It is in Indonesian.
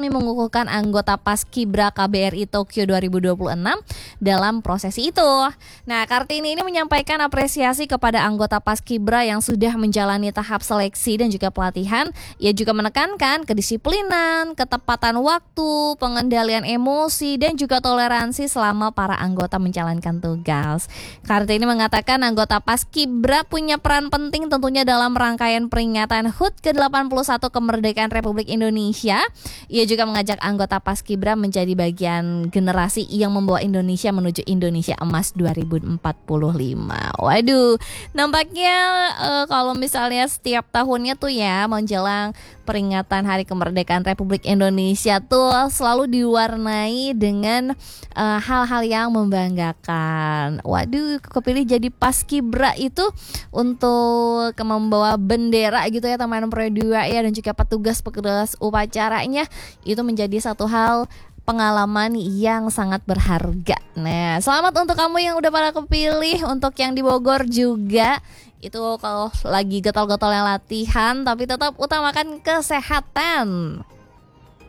resmi mengukuhkan anggota Paskibra KBRI Tokyo 2026 dalam prosesi itu. Nah, Kartini ini menyampaikan apresiasi kepada anggota Paskibra yang sudah menjalani tahap seleksi dan juga pelatihan. Ia juga menekankan kedisiplinan, ketepatan waktu, pengendalian emosi, dan juga toleransi selama para anggota menjalankan tugas. Kartini mengatakan anggota Paskibra punya peran penting tentunya dalam rangkaian peringatan HUT ke-81 kemerdekaan Republik Indonesia. Ia juga mengajak anggota Paskibra menjadi bagian generasi yang membawa Indonesia menuju Indonesia Emas 2045. Waduh, nampaknya kalau misalnya setiap tahunnya tuh ya menjelang peringatan Hari Kemerdekaan Republik Indonesia tuh selalu diwarnai dengan hal-hal yang membanggakan. Waduh, kepilih jadi Paskibra itu untuk membawa bendera gitu ya teman Pro 2 ya, dan juga petugas upacaranya itu menjadi satu hal pengalaman yang sangat berharga. Nah, selamat untuk kamu yang udah pada kepilih. Untuk yang di Bogor juga, itu kalau lagi getol-getolnya latihan, tapi tetap utamakan kesehatan.